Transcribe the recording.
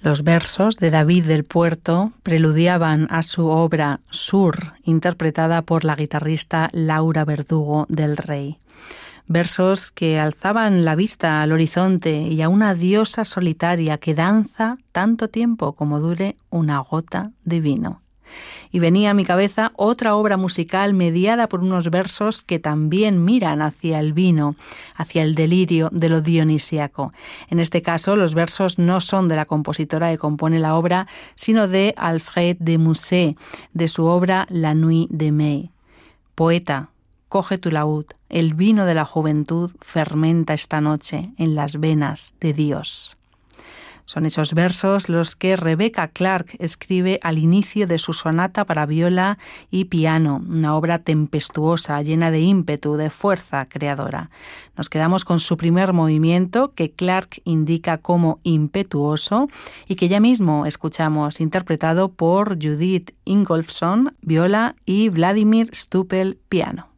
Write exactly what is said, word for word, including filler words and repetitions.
Los versos de David del Puerto preludiaban a su obra Sur, interpretada por la guitarrista Laura Verdugo del Rey. Versos que alzaban la vista al horizonte y a una diosa solitaria que danza tanto tiempo como dure una gota de vino. Y venía a mi cabeza otra obra musical mediada por unos versos que también miran hacia el vino, hacia el delirio de lo dionisíaco. En este caso, los versos no son de la compositora que compone la obra, sino de Alfred de Musset, de su obra La Nuit de Mai. Poeta, coge tu laúd, el vino de la juventud fermenta esta noche en las venas de Dios. Son esos versos los que Rebecca Clark escribe al inicio de su sonata para viola y piano, una obra tempestuosa, llena de ímpetu, de fuerza creadora. Nos quedamos con su primer movimiento, que Clark indica como impetuoso y que ya mismo escuchamos interpretado por Judith Ingolfsson, viola, y Vladimir Stupel, piano.